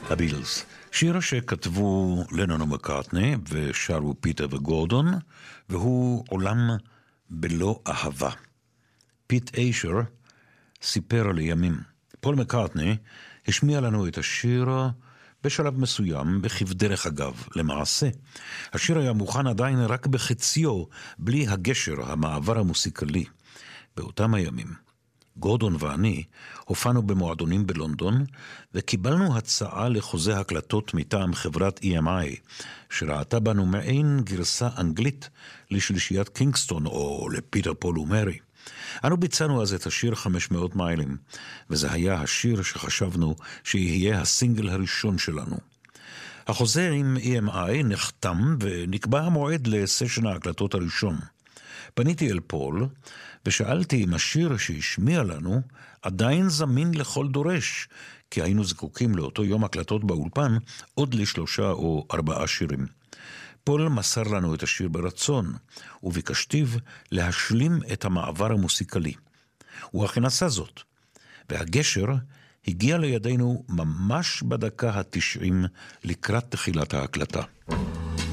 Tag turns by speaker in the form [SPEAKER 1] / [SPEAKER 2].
[SPEAKER 1] הבילס, שיר שכתבו לנון ומקארטני ושרו פיטר וגורדון, והוא עולם בלא אהבה. פיט איישר סיפר לימים. פול מקארטני השמיע לנו את השיר בשלב מסוים בכבדרך אגב. למעשה, השיר היה מוכן עדיין רק בחציו, בלי הגשר, המעבר המוסיקלי. באותם הימים גורדון ואני הופענו במועדונים בלונדון, וקיבלנו הצעה לחוזה הקלטות מטעם חברת EMI, שראתה בנו מעין גרסה אנגלית לשלישיית קינגסטון או לפיטר פול ומרי. אנו ביצענו אז את השיר 500 מיילים, וזה היה השיר שחשבנו שיהיה הסינגל הראשון שלנו. החוזה עם EMI נחתם ונקבע המועד לסשן ההקלטות הראשון. פניתי אל פול ושאלתי אם השיר שהשמיע לנו עדיין זמין לכל דורש, כי היינו זקוקים לאותו יום הקלטות באולפן עוד ל3 או 4 שירים. פול מסר לנו את השיר ברצון, וביקשתיו להשלים את המעבר המוסיקלי. הוא אכן עשה זאת, והגשר הגיע לידינו ממש בדקה ה-90 לקראת תחילת ההקלטה.